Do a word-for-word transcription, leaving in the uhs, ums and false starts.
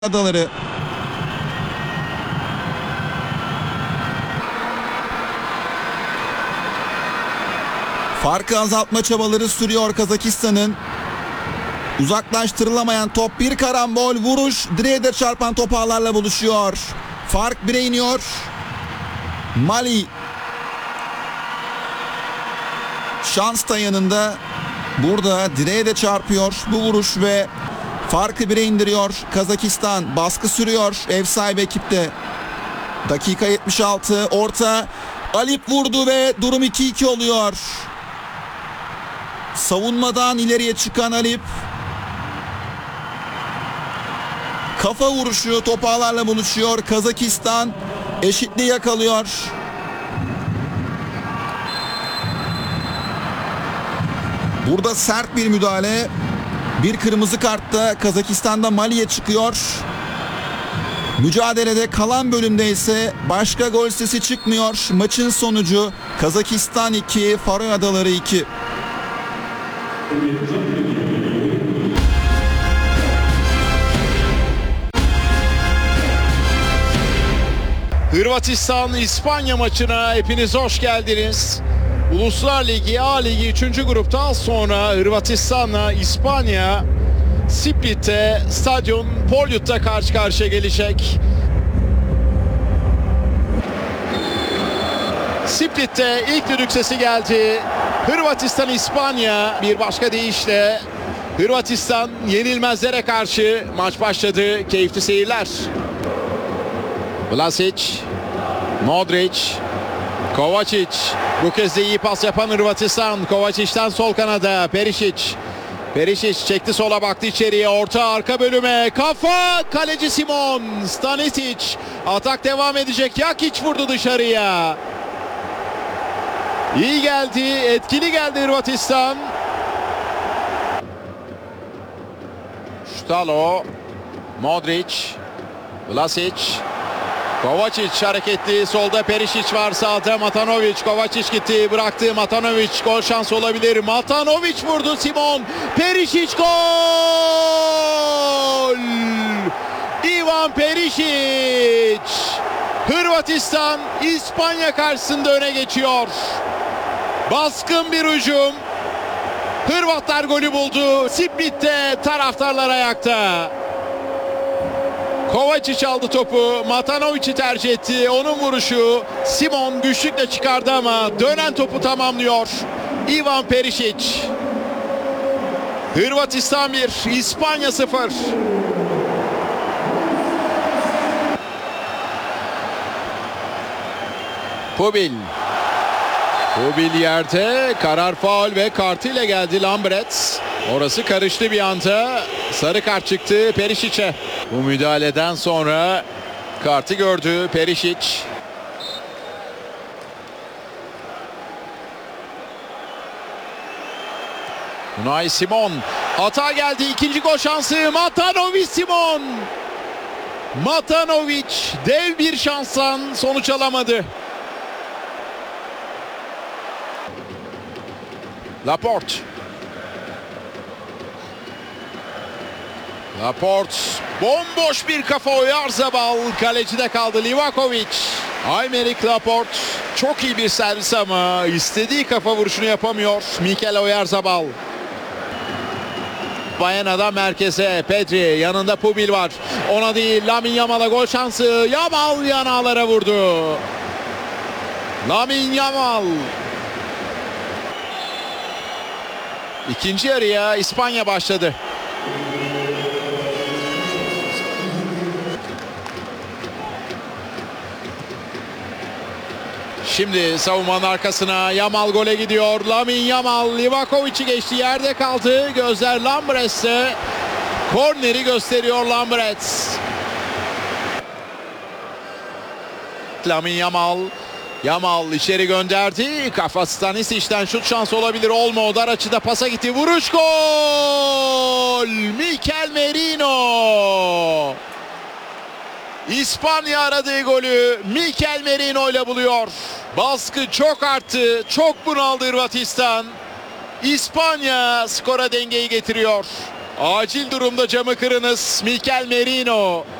Adaları. Farkı azaltma çabaları sürüyor Kazakistan'ın. Uzaklaştırılamayan top, bir karambol vuruş, direğe de çarpan top ağlarla buluşuyor. Fark bire iniyor. Mali şans da yanında. Burada direğe de çarpıyor bu vuruş ve farkı bire indiriyor. Kazakistan baskı sürüyor ev sahibi ekipte. Dakika yetmiş altı, orta, Alip vurdu ve durum iki iki oluyor. Savunmadan ileriye çıkan Alip, kafa vuruşu top ağlarla buluşuyor. Kazakistan eşitliği yakalıyor. Burada sert bir müdahale. Bir kırmızı kartta Kazakistan'da Mali'ye çıkıyor. Mücadelede kalan bölümde ise başka gol sesi çıkmıyor. Maçın sonucu Kazakistan iki, Faroe Adaları iki. Hırvatistan-İspanya maçına hepiniz hoş geldiniz. Uluslar Ligi A Ligi üçüncü gruptan sonra Hırvatistan'la İspanya Split'te Stadyum Poljut'ta karşı karşıya gelecek. Split'te ilk düdük sesi geldi. Hırvatistan-İspanya, bir başka deyişle Hırvatistan yenilmezlere karşı maç başladı. Keyifli seyirler. Vlasic, Modric, Kovacic. Bu kez de iyi pas yapan Hırvatistan. Kovacic'ten sol kanada Perisic. Perisic çekti sola, baktı içeriye, orta arka bölüme, kafa, kaleci Simon. Stanisic, atak devam edecek. Jakic vurdu dışarıya. İyi geldi, etkili geldi Hırvatistan. Štalo, Modric, Vlasic, Kovacic hareketli, solda Perisic var, sağda Matanovic. Kovacic gitti, bıraktı, Matanovic, gol şansı olabilir. Matanovic vurdu, Simon, Perisic, gol! Ivan Perisic! Hırvatistan İspanya karşısında öne geçiyor. Baskın bir hücum. Hırvatlar golü buldu. Split'te taraftarlar ayakta. Kovacic aldı topu, Matanovic'i tercih etti. Onun vuruşu, Simon güçlükle çıkardı ama dönen topu tamamlıyor Ivan Perisic. Hırvatistan bir, İspanya sıfır. Pubil. Pubil yerde, karar faul ve kartıyla geldi Lambrets. Orası karıştı bir anda. Sarı kart çıktı Perisic'e. Bu müdahaleden sonra kartı gördü Perisic. Unai Simon. Hata geldi. İkinci gol şansı. Matanovic Simon. Matanovic dev bir şanstan sonuç alamadı. Laporte. Laporte, bomboş bir kafa, Oyarzabal kalecide kaldı. Livakovic, Aymeric Laporte çok iyi bir servis ama istediği kafa vuruşunu yapamıyor Mikel Oyarzabal. Bayana'dan merkeze Pedri, yanında Pubil var, ona değil, Lamine Yamal'a gol şansı. Yamal yanağlara vurdu. Lamine Yamal. İkinci yarıya İspanya başladı. Şimdi savunmanın arkasına, Yamal gole gidiyor. Lamine Yamal Livakovic'i geçti, yerde kaldı. Gözler Lambrets'te. Korneri gösteriyor Lambrets. Lamine Yamal. Yamal içeri gönderdi. Kafa Stanisic'ten şut şansı olabilir. Olmo dar açıda pasa gitti. Vuruş, gol! Mikel Merino. İspanya aradığı golü Mikel Merino ile buluyor. Baskı çok arttı. Çok bunaldı Hırvatistan. İspanya skora dengeyi getiriyor. Acil durumda camı kırınız. Mikel Merino.